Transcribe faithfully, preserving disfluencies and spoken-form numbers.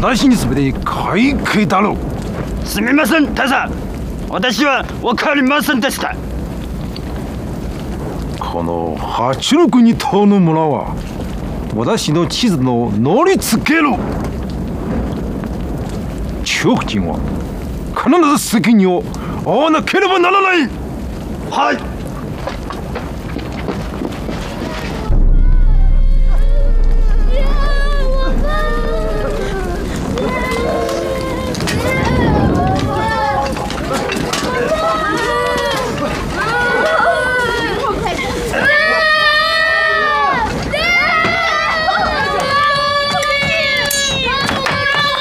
私に全て解決だろう。 すみません、大佐。私は分かりませんでした。 この八六二島の村は私の地図の乗りつけろ。中国人は必ず責任を負わなければならない。 はい。